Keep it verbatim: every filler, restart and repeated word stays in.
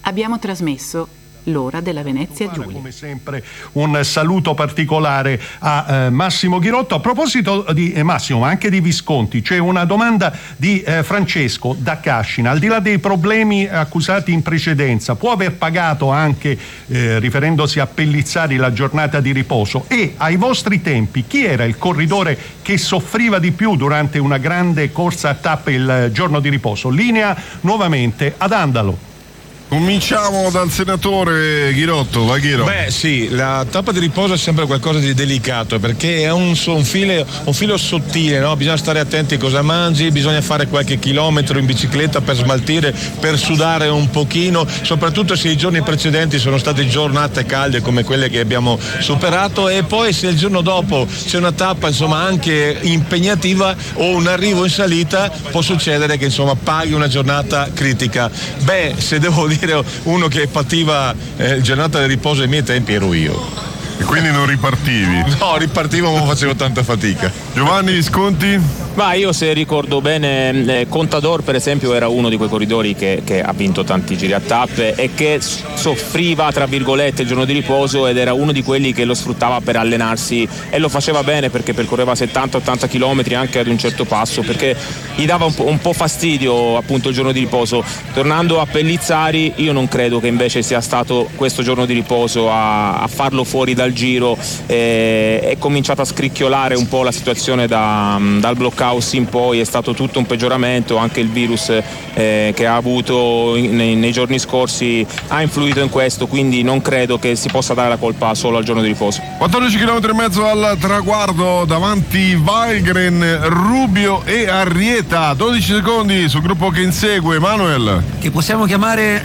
Abbiamo trasmesso L'ora della Venezia Giulia. Come sempre un saluto particolare a eh, Massimo Ghirotto. A proposito di eh, Massimo, ma anche di Visconti, c'è una domanda di eh, Francesco da Cascina. Al di là dei problemi accusati in precedenza, può aver pagato anche, eh, riferendosi a Pellizzari, la giornata di riposo? E ai vostri tempi chi era il corridore che soffriva di più durante una grande corsa a tappe il giorno di riposo? Linea nuovamente ad Andalo. Cominciamo dal senatore Ghirotto, va Ghiro. Beh sì, la tappa di riposo è sempre qualcosa di delicato perché è un, un, filo, un filo sottile, no? Bisogna stare attenti a cosa mangi, bisogna fare qualche chilometro in bicicletta per smaltire, per sudare un pochino, soprattutto se i giorni precedenti sono state giornate calde come quelle che abbiamo superato, e poi se il giorno dopo c'è una tappa insomma anche impegnativa o un arrivo in salita, può succedere che insomma paghi una giornata critica. Beh, se devo dire uno che pativa eh, giornata di riposo ai miei tempi ero io. E quindi non ripartivi? No, ripartivo ma facevo tanta fatica. Giovanni Visconti? Ma io, se ricordo bene, eh, Contador per esempio era uno di quei corridori che, che ha vinto tanti giri a tappe e che soffriva tra virgolette il giorno di riposo, ed era uno di quelli che lo sfruttava per allenarsi, e lo faceva bene perché percorreva settanta ottanta chilometri anche ad un certo passo, perché gli dava un po', un po' fastidio appunto il giorno di riposo. Tornando a Pellizzari, io non credo che invece sia stato questo giorno di riposo a, a farlo fuori dal giro. eh, è cominciata a scricchiolare un po' la situazione da, dal blockhouse in poi, è stato tutto un peggioramento, anche il virus eh, che ha avuto in, nei, nei giorni scorsi ha influito in questo, quindi non credo che si possa dare la colpa solo al giorno di riposo. quattordici chilometri e mezzo al traguardo, davanti Valgren, Rubio e Arrieta, dodici secondi sul gruppo che insegue. Manuel, che possiamo chiamare